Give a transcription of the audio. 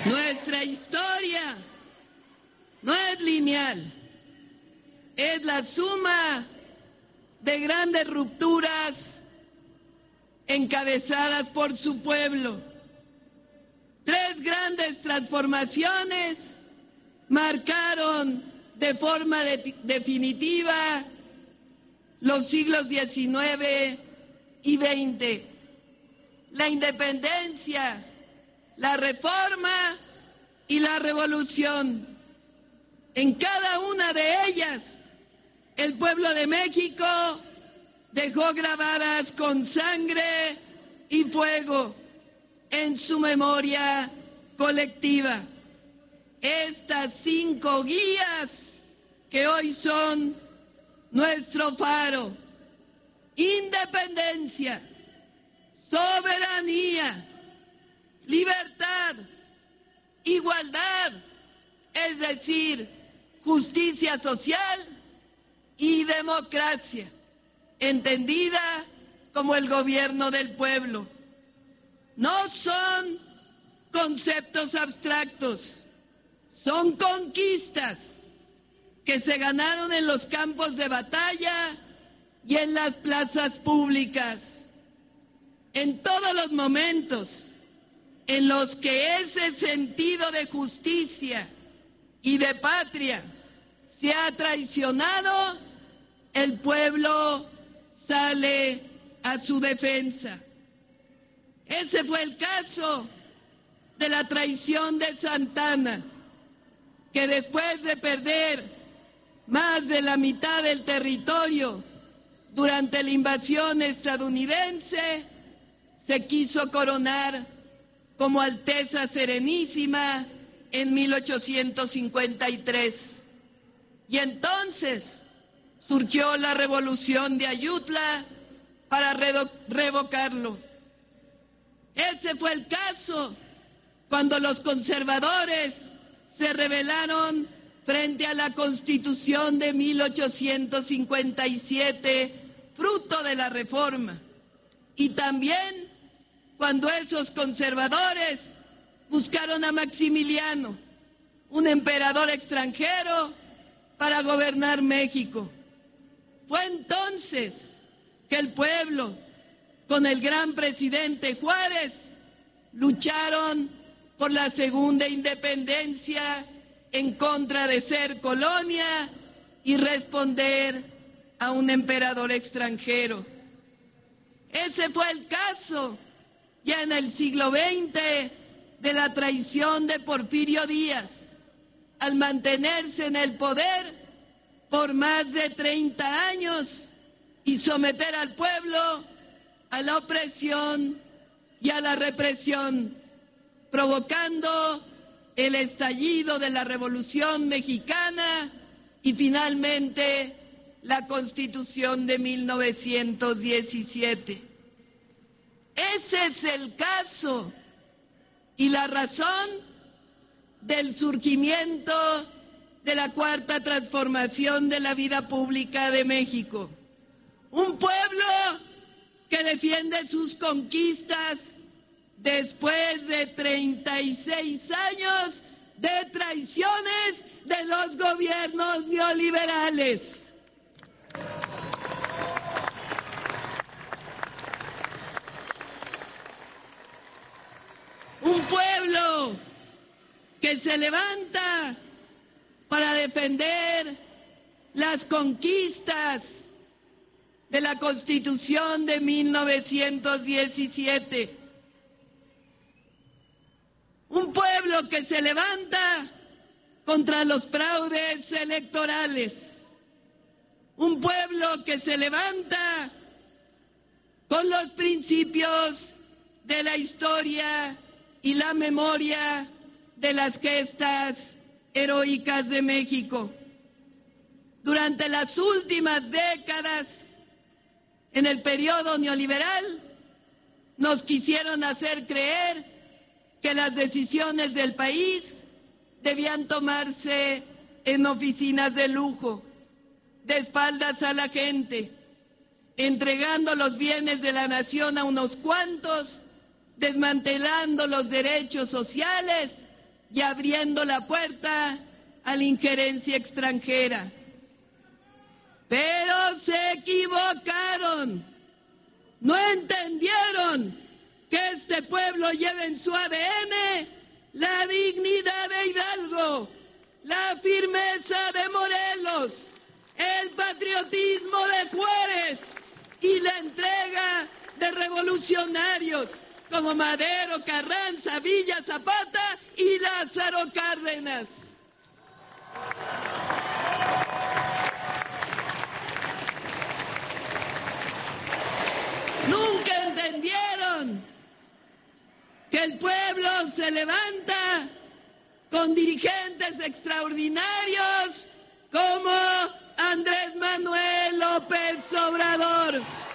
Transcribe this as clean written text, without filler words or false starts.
Nuestra historia no es lineal, es la suma de grandes rupturas encabezadas por su pueblo. Tres grandes transformaciones marcaron de forma definitiva los siglos XIX y XX. La independencia, la reforma y la revolución. En cada una de ellas, el pueblo de México dejó grabadas con sangre y fuego en su memoria colectiva estas 5 guías que hoy son nuestro faro: independencia, soberanía, libertad, igualdad, es decir, justicia social, y democracia, entendida como el gobierno del pueblo. No son conceptos abstractos, son conquistas que se ganaron en los campos de batalla y en las plazas públicas. En todos los momentos en los que ese sentido de justicia y de patria se ha traicionado, el pueblo sale a su defensa. Ese fue el caso de la traición de Santa Anna, que después de perder más de la mitad del territorio durante la invasión estadounidense, se quiso coronar como Alteza Serenísima en 1853. Y entonces surgió la Revolución de Ayutla para revocarlo. Ese fue el caso cuando los conservadores se rebelaron frente a la Constitución de 1857, fruto de la Reforma. Y también cuando esos conservadores buscaron a Maximiliano, un emperador extranjero, para gobernar México. Fue entonces que el pueblo, con el gran presidente Juárez, lucharon por la segunda independencia en contra de ser colonia y responder a un emperador extranjero. Ese fue el caso ya en el siglo XX de la traición de Porfirio Díaz al mantenerse en el poder por más de 30 años y someter al pueblo a la opresión y a la represión, provocando el estallido de la Revolución Mexicana y finalmente la Constitución de 1917. Ese es el caso y la razón del surgimiento de la Cuarta Transformación de la vida pública de México. Un pueblo que defiende sus conquistas después de 36 años de traiciones de los gobiernos neoliberales. Un pueblo que se levanta para defender las conquistas de la Constitución de 1917. Un pueblo que se levanta contra los fraudes electorales. Un pueblo que se levanta con los principios de la historia y la memoria de las gestas heroicas de México. Durante las últimas décadas, en el periodo neoliberal, nos quisieron hacer creer que las decisiones del país debían tomarse en oficinas de lujo, de espaldas a la gente, entregando los bienes de la nación a unos cuantos, desmantelando los derechos sociales y abriendo la puerta a la injerencia extranjera. Pero se equivocaron. No entendieron que este pueblo lleva en su ADN la dignidad de Hidalgo, la firmeza de Morelos, el patriotismo de Juárez y la entrega de revolucionarios como Madero, Carranza, Villa, Zapata y Lázaro Cárdenas. Nunca entendieron que el pueblo se levanta con dirigentes extraordinarios como Andrés Manuel López Obrador.